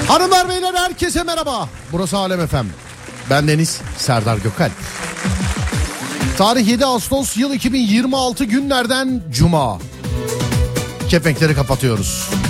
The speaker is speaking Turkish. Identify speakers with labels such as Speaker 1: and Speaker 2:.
Speaker 1: Hanımlar beyler herkese merhaba. Burası Alem FM. Ben Deniz Serdar Gökalp. Tarih 7 Ağustos yıl 2026 günlerden Cuma. Kepenkleri kapatıyoruz.